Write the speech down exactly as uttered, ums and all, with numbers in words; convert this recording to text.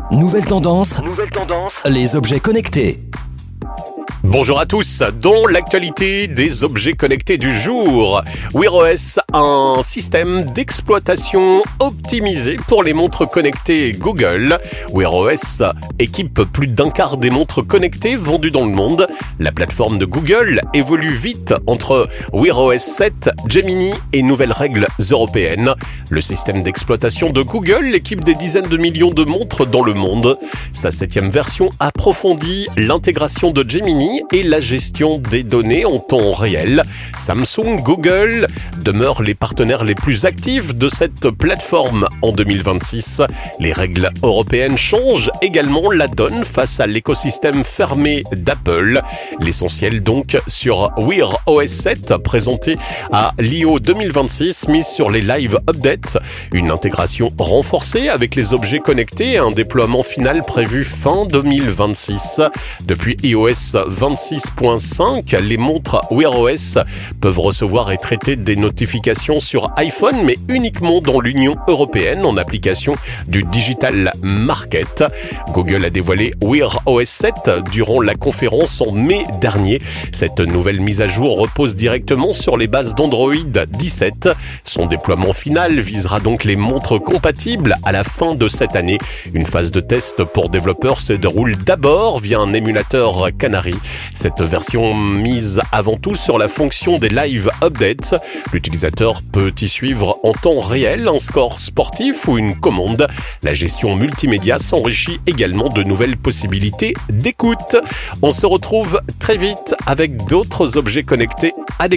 Nouvelle tendance, Nouvelle tendance. les objets connectés. Bonjour à tous, dans l'actualité des objets connectés du jour, Wear O S a un système d'exploitation optimisé pour les montres connectées Google. Wear O S équipe plus d'un quart des montres connectées vendues dans le monde. La plateforme de Google évolue vite entre Wear O S sept, Gemini et nouvelles règles européennes. Le système d'exploitation de Google équipe des dizaines de millions de montres dans le monde. Sa septième version approfondit l'intégration de Gemini et la gestion des données en temps réel. Samsung, Google demeurent les partenaires les plus actifs de cette plateforme en deux mille vingt-six. Les règles européennes changent également la donne face à l'écosystème fermé d'Apple. L'essentiel donc sur Wear O S sept présenté à l'I O deux mille vingt-six, mise sur les live updates, une intégration renforcée avec les objets connectés et un déploiement final prévu fin deux mille vingt-six. Depuis i O S vingt-six point cinq, les montres Wear O S peuvent recevoir et traiter des notifications sur iPhone, mais uniquement dans l'Union européenne en application du Digital Market. Google a dévoilé Wear O S sept durant la conférence en mai dernier. Cette nouvelle mise à jour repose directement sur les bases d'Android dix-sept. Son déploiement final visera donc les montres compatibles à la fin de cette année. Une phase de test pour développeurs se déroule d'abord via un émulateur Canary. Cette version mise avant tout sur la fonction des live updates. L'utilisateur peut y suivre en temps réel un score sportif ou une commande. La gestion multimédia s'enrichit également de nouvelles possibilités d'écoute. On se retrouve très vite avec d'autres objets connectés à découvrir.